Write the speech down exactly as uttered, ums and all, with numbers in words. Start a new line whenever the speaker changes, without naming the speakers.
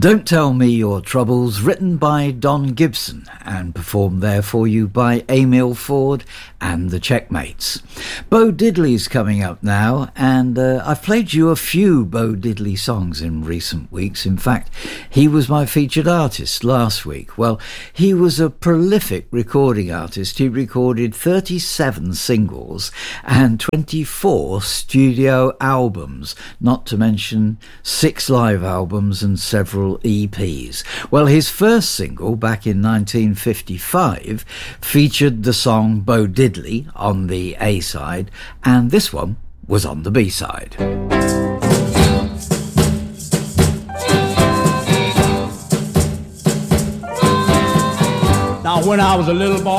Don't Tell Me Your Troubles, written by Don Gibson and performed there for you by Emil Ford and the Checkmates. Bo Diddley's coming up now, and uh, I've played you a few Bo Diddley songs in recent weeks. In fact, he was my featured artist last week. Well, he was a prolific recording artist. He recorded thirty-seven singles and twenty-four studio albums, not to mention six live albums and several E Ps. Well, his first single back in nineteen fifty-five featured the song Bo Diddley on the A side, and this one was on the B side.
Now, when I was a little boy,